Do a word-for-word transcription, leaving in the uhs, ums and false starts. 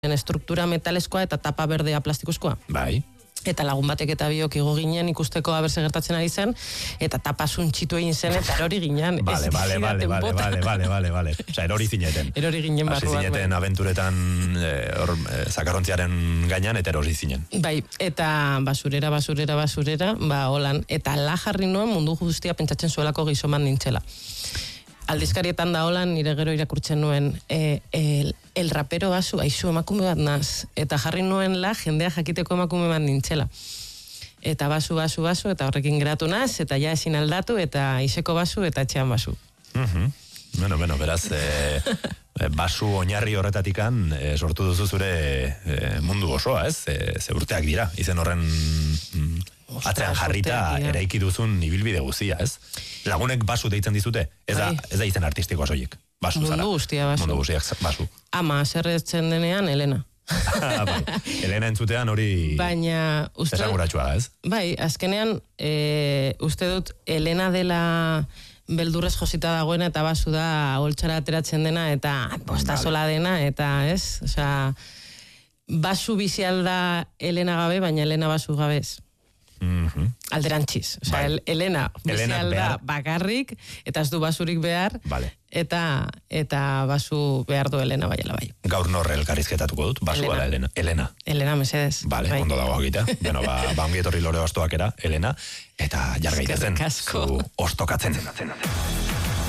estruktura metaleskoa eta tapa berdea plastikozkoa. Bai. Eta lagun batek eta biok igo ginen ikusteko aberse gertatzen ari zen, eta tapasun txitu egin zen, eta erori ginen. Vale, vale, vale, vale, vale, vale, vale, vale. Osa, erori zineten. Erori ginen barruan. Hasi zineten abenturetan hor eh, zakarrontziaren gainan, eta erori zinen. Bai, eta basurera, basurera, basurera, ba, holan. Eta la jarri nuen mundu guztia pentsatzen zuelako gizoman nintzela. Aldizkarietan da holan, nire gero irakurtzen nuen, e, el, el rapero basu, aizu emakume bat naz, eta jarri nuen la jendea jakiteko emakume bat nintzela. Eta basu, basu, basu, eta horrekin geratu naz, eta ja ezin aldatu, eta iseko basu, eta etxean basu. Uh-huh. Bueno, bueno, beraz, e, basu oinarri horretatikan e, sortu duzu zure e, mundu osoa, ez? E, ze urteak dira, izen horren mm, atzean jarrita eraiki duzun ibilbide guzia, ez? Lagunek basu deitzen dizute, ez da, ez da izen artistikoa soilik. Basu zara. Mundu guztia basu. Mundu guztiak basu. Ama, zerretzen denean, Elena. Bai. Elena entzutean hori baina uste esanguratsua da, ez? Bai, azkenean e, uste dut Elena dela beldurrez josita dagoena eta basu da holtzara ateratzen dena eta posta sola dena eta ez, osea basu bizial da Elena gabe, baina Elena basu gabe ez. Mm-hmm. Alderantziz, osea, Bai. Elena bizial da bakarrik eta ez du basurik behar, vale. eta eta basu behar du Elena baiela bai. Gaur norre elkarrizketatuko dut, basua da Elena. Elena. Elena, mesedez. Vale, bai. Ondo dago egitea. Bueno, ba, ba ongietorri lore bastoak era, Elena, eta jargaitezen, zu ostokatzen.